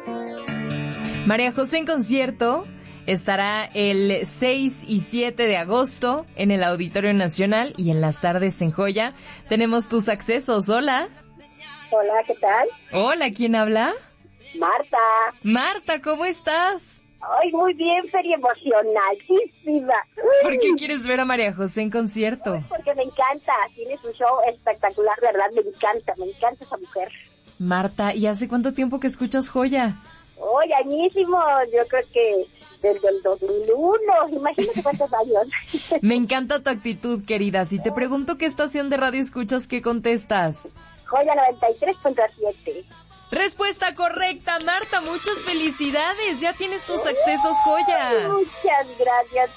María José en concierto estará el 6 y 7 de agosto en el Auditorio Nacional y en las tardes en Joya. Tenemos tus accesos. Hola. Hola, ¿qué tal? Hola, ¿quién habla? Marta. Marta, ¿cómo estás? Ay, muy bien, Feri, emocionadísima. ¿Por qué quieres ver a María José en concierto? Porque me encanta, tiene su show espectacular, ¿verdad? Me encanta esa mujer. Marta, ¿y hace cuánto tiempo que escuchas Joya? Oye, añísimo, yo creo que desde el 2001, imagínate cuántos años. Me encanta tu actitud, querida. Si te pregunto qué estación de radio escuchas, ¿qué contestas? Joya 93.7. Respuesta correcta, Marta, muchas felicidades. Ya tienes tus accesos Joya. Muchas gracias.